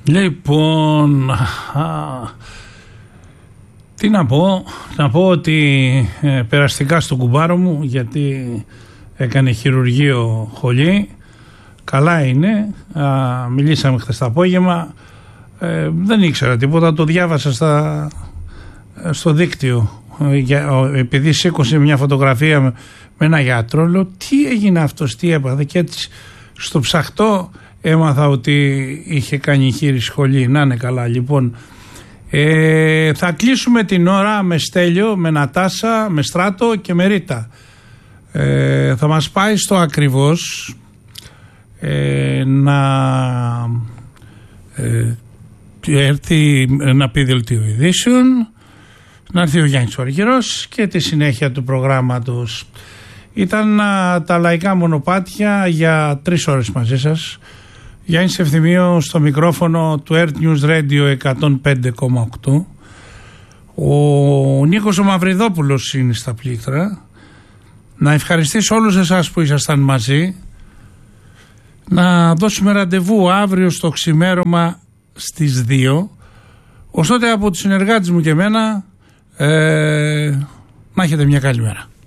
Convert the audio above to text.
Λοιπόν, τι να πω. Να πω ότι περαστικά στον κουμπάρο μου, γιατί έκανε χειρουργείο χολή. Καλά είναι. Μιλήσαμε χθες το απόγευμα. Δεν ήξερα τίποτα. Το διάβασα στο δίκτυο. Επειδή σήκωσε μια φωτογραφία με ένα γιατρό, λέω τι έγινε αυτός, τι έπαθε. Και έτσι στο ψαχτό έμαθα ότι είχε κάνει χείρη σχολή. Να είναι καλά. Λοιπόν, θα κλείσουμε την ώρα με Στέλιο, με Νατάσα, με Στράτο και με Ρίτα. Θα μας πάει στο ακριβώς να έρθει να πει δελτίο ειδήσεων, να έρθει ο Γιάννης Αργυρός και τη συνέχεια του προγράμματος. Ήταν τα λαϊκά μονοπάτια για 3 ώρες μαζί σας. Γιάννης Ευθυμίου στο μικρόφωνο του Earth News Radio 105,8. Ο Νίκος ο Μαυριδόπουλος είναι στα πλήκτρα. Να ευχαριστήσω όλους εσάς που ήσασταν μαζί. Να δώσουμε ραντεβού αύριο στο ξημέρωμα στις 2. Ως τότε από τους συνεργάτες μου και εμένα, να έχετε μια καλή μέρα.